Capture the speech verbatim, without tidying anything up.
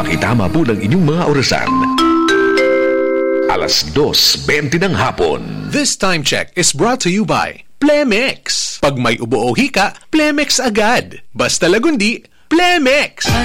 Pakitama po ng inyong mga orasan. alas dos bente ng hapon. This time check is brought to you by Plemex. Pag may ubo o hika, Plemex agad. Basta lagundi, Plemex.